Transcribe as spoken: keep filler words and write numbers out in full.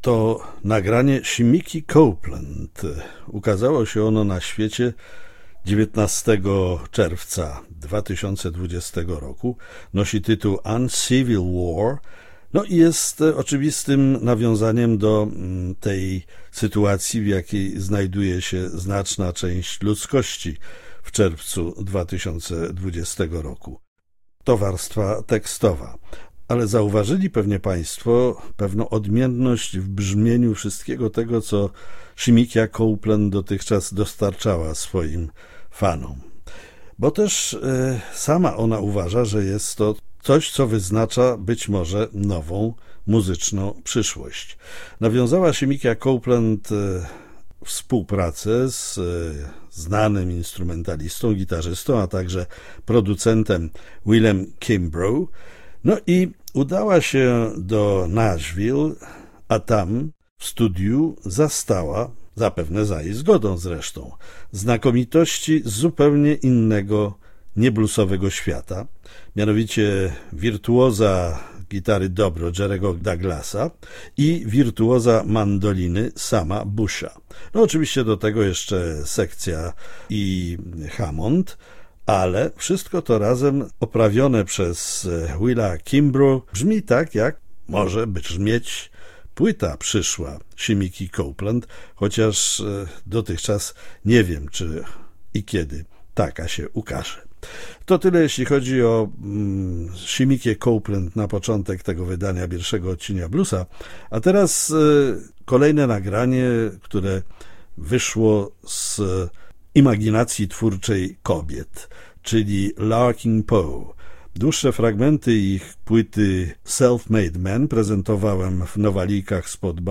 To nagranie Shimiki Copeland. Ukazało się ono na świecie dziewiętnastego czerwca dwa tysiące dwudziestego roku. Nosi tytuł Uncivil War. No i jest oczywistym nawiązaniem do tej sytuacji, w jakiej znajduje się znaczna część ludzkości w czerwcu dwa tysiące dwudziestego roku. To warstwa tekstowa. Ale zauważyli pewnie Państwo pewną odmienność w brzmieniu wszystkiego tego, co Shimikia Copeland dotychczas dostarczała swoim fanom. Bo też y, sama ona uważa, że jest to coś, co wyznacza być może nową muzyczną przyszłość. Nawiązała Shimikia Copeland y, współpracę z y, znanym instrumentalistą, gitarzystą, a także producentem Willem Kimbrough. No i udała się do Nashville, a tam w studiu zastała, zapewne za jej zgodą zresztą, znakomitości z zupełnie innego, niebluesowego świata, mianowicie wirtuoza gitary dobro Jerry'ego Douglasa i wirtuoza mandoliny Sama Busha. No oczywiście do tego jeszcze sekcja i Hammond, ale wszystko to razem oprawione przez Willa Kimbrough brzmi tak, jak może brzmieć płyta przyszła Shimiki Copeland, chociaż dotychczas nie wiem, czy i kiedy taka się ukaże. To tyle, jeśli chodzi o mm, Shimikię Copeland na początek tego wydania pierwszego odcinka bluesa, a teraz y, kolejne nagranie, które wyszło z imaginacji twórczej kobiet, czyli Larkin Poe. Dłuższe fragmenty ich płyty Self-Made Man prezentowałem w Nowalijkach spod